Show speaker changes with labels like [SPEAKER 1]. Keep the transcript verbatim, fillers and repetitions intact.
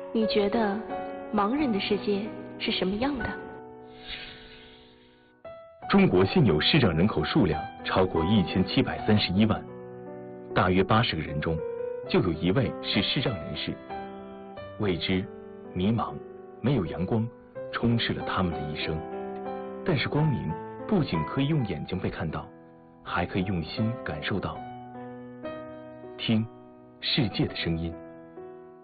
[SPEAKER 1] 你觉得盲人的世界是什么样的？
[SPEAKER 2] 中国现有视障人口数量超过一千七百三十一万，大约八十个人中就有一位是视障人士。未知、迷茫、没有阳光，充斥了他们的一生。但是光明不仅可以用眼睛被看到，还可以用心感受到。听世界的声音。